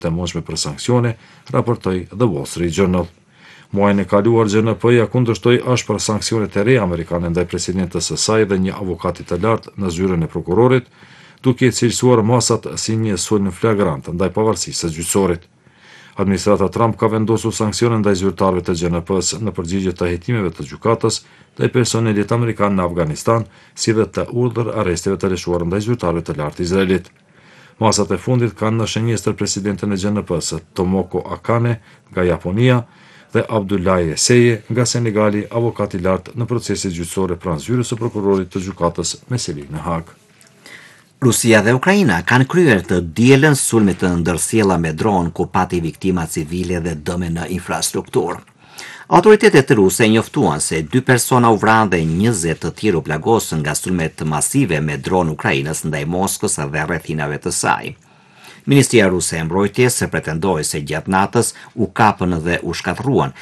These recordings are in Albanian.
të mundshme për sanksione, raportoi The Wall Street Journal. Muajin e kaluar GNP-ja kundërshtoi ashpër sanksionet e reja amerikane ndaj presidentës së saj dhe një avokati të lartë në zyrën e prokurorit, duke cilësuar masat si një sulm flagrant ndaj pavarësisë së gjyqësorit. Administrata Trump ka vendosur sanksione ndaj zyrtarëve të GNP-s në përgjigje të hetimeve të gjykatës ndaj personelit amerikan në Afganistan, si dhe të urdhër arresteve të lëshuar ndaj zyrtarëve të lartë Izraelit. Masat e fundit kanë në shënjestër presidenten e GNP-s, Tomoko Akane nga Japonia dhe Abdullahi Seje nga Senegali, avokati i lartë në proceset gjyqësore pranë zyrës së prokurorit të gjykatës me seli në Hag. Rusia dhe Ukraina kanë kryer të dielën sulme të ndërsjella me dron ku pati viktima civile dhe dëme në infrastrukturë. Autoritetet ruse njoftuan se 2 persona u vranë dhe 20 të tjerë u plagosën nga sulmet masive me dron Ukrainës ndaj Moskës dhe rrethinave të saj. Ministria Ruse e Mbrojtjes pretendoi se gjatë natës u kapën dhe u shkatërruan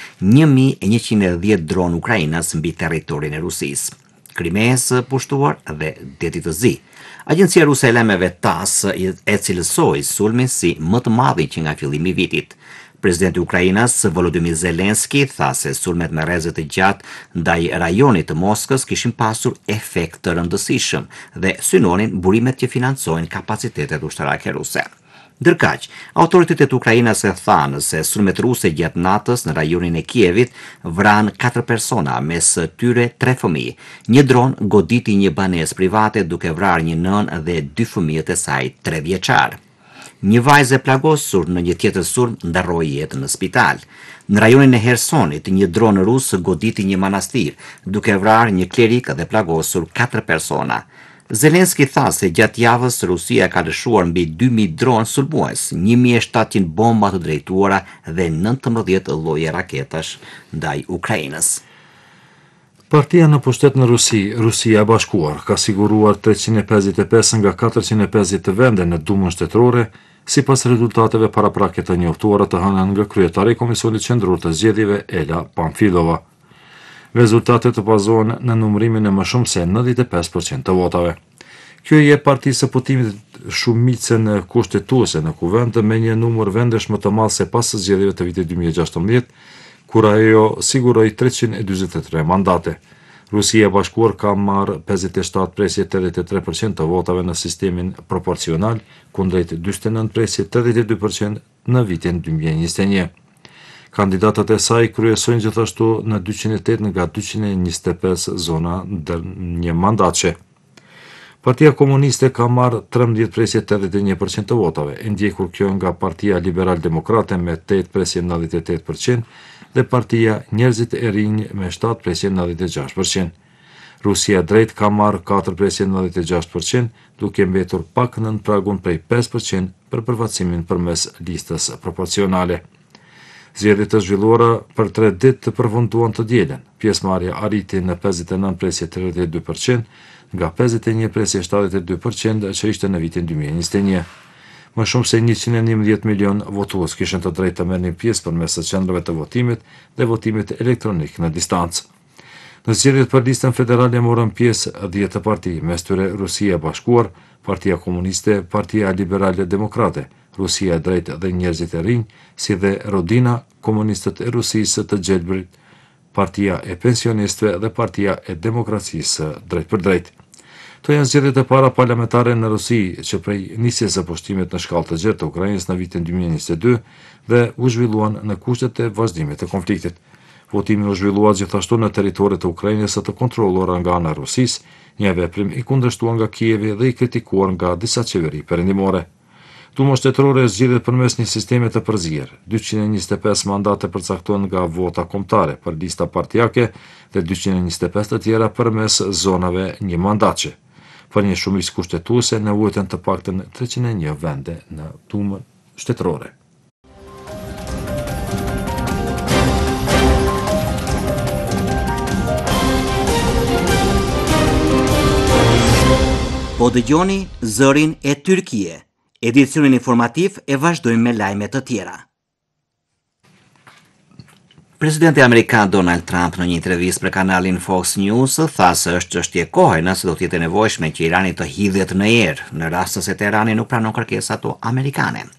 1110 dronë ukrainas mbi territorin e Rusisë, Krimeës së pushtuar dhe Detit të Zi. Agjencia Ruse e Lajmeve TASS e cilësoi sulmin si më të madhi që nga fillimi i vitit. Presidenti i Ukrainës, Volodymyr Zelensky, tha se sulmet me rrezë të gjatë ndaj rajonit të Moskës kishin pasur efekt të rëndësishëm dhe synonin burimet që financojnë kapacitetet ushtarake ruse. Ndërkaq, autoritetet ukrainase thanë se sulmet ruse gjatë natës në rajonin e Kievit vranë 4 persona, mes tyre 3 fëmijë. Një dron goditi një banesë private duke vrarë një nënë dhe 2 fëmijët e saj 3 vjeçar. Një vajzë e plagosur në një tjetër sulm ndarroi jetën në spital. Në rajonin e Hersonit, një dron rus goditi një manastir, duke vrarë një klerik dhe plagosur 4 persona. Zelensky tha se gjatë javës Rusia ka lëshuar mbi 2000 dronë sulmues, 1700 bomba të drejtuara dhe 19 lloje raketash ndaj Ukrainës. Partia në pushtet në Rusia e Bashkuar, ka siguruar 355 nga 450 vende në Dumën shtetërore, sipas rezultateve paraprake të njoftuara të hënën nga kryetari i Komisionit Qendror të Zgjedhjeve Ela Pamfilova. Rezultatet të bazohen në numërimin e më shumë se 95% të votave. Kjo i jep partisë së Putinit shumicën kushtetuese në kuvend me një numër vendesh më të madh se pas zgjedhjeve të vitit 2016, kur ajo siguroi 343 mandate. Rusia e Bashkuar ka marrë 57,83% të votave në sistemin proporcional, kundrejt 49,82% në vitin 2021. Kandidatët e saj kryesojnë gjithashtu në 208 nga 225 zona një mandatçe. Partia Komuniste ka marrë 13,81% të votave, e ndjekur kjo nga Partia Liberal-Demokrate me 8,98% dhe Partia Njerëzit e Rinj me 7,96%. Rusia Drejt ka marrë 4,96%, duke mbetur pak nën pragun prej 5% për përfaqësimin përmes listës proporcionale. Zgjedhjet të zhvilluara për 3 ditë të përfunduan të dielën. Pjesëmarrja arriti në 59,32% nga 51,72% që ishte në vitin 2021. Më shumë se 111 milion votues kishin të drejtë të merrnin pjesë përmes qendrave të votimit dhe votimit elektronik në distancë. Në zgjedhjet për listën federale morën pjesë 10 parti, mes tyre Rusia e Bashkuar, Partia Komuniste, Partia Liberale Demokrate, Rusia e Drejtë dhe Njerëzit e Rinj, si dhe Rodina, Komunistët e Rusisë të Gjelbrit, Partia e Pensionistëve dhe Partia e Demokracisë drejt për drejt. To janë zgjedhjet e para parlamentare në Rusi që prej nisjes së pushtimit në shkallë të gjerë të Ukrainës në vitin 2022 dhe u zhvilluan në kushtet e vazhdimit të konfliktit. Votimi u zhvillua gjithashtu në territoret të Ukrainës të kontrolluara nga ana e Rusisë, një veprim i kundërshtuar nga Kievi dhe i kritikuar nga disa qeveri perëndimore. Duma shtetërore zgjidhet përmes një sistemi të përzier. 225 mandate përcaktohen nga vota kombëtare për lista partijake dhe 225 të tjera përmes zonave një mandatçe. Për një shumicë kushtetuese nevojiten të paktën 301 vende në Dumën shtetërore. Po dëgjoni Zërin e Tyrkie. Edicionin informativ e vazhdojmë me lajme të tjera. Presidenti amerikan Donald Trump në një intervistë për kanalin Fox News tha se është çështje kohe nëse do të jetë nevojshme që Irani të hidhet në erë në rast se Teherani nuk pranon kërkesat amerikane.